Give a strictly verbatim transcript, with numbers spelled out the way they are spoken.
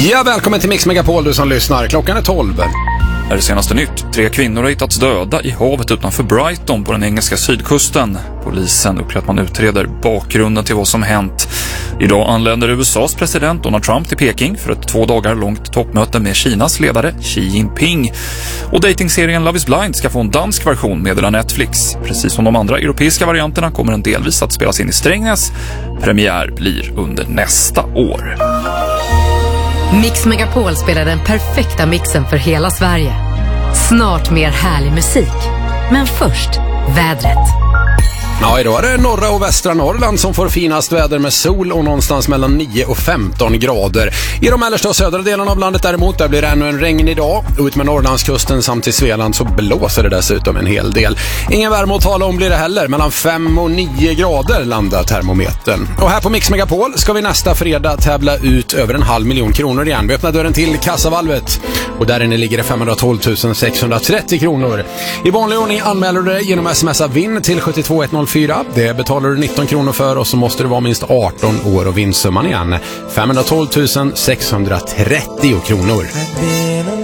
Ja, välkommen till Mix Megapol, du som lyssnar. Klockan är tolv. Är det senaste nytt. Tre kvinnor har hittats döda i havet utanför Brighton på den engelska sydkusten. Polisen uppger att man utreder bakgrunden till vad som hänt. Idag anländer U S A:s president Donald Trump till Peking för ett två dagar långt toppmöte med Kinas ledare Xi Jinping. Och datingserien Love is Blind ska få en dansk version, meddelar Netflix. Precis som de andra europeiska varianterna kommer den delvis att spelas in i Strängnäs. Premiär blir under nästa år. Mix Megapol spelar den perfekta mixen för hela Sverige. Snart mer härlig musik. Men först, vädret. Ja, idag är det norra och västra Norrland som får finast väder med sol och någonstans mellan nio och femton grader. I de mellersta och södra delarna av landet däremot, där blir det ännu en regnig dag. Ut med Norrlandskusten samt till Svealand så blåser det dessutom en hel del. Ingen värme att tala om blir det heller. Mellan fem och nio grader landar termometern. Och här på Mix Megapol ska vi nästa fredag tävla ut över en halv miljon kronor igen. Vi öppnar dörren till kassavalvet och där inne ligger det femhundratolv tusen sexhundratrettio kronor. I vanlig ordning anmäler du dig genom smsa vinn till sju två ett noll fyra. Det betalar du nitton kronor för och så måste du vara minst arton år och vinstsumman igen femhundratolv tusen sexhundratrettio kronor.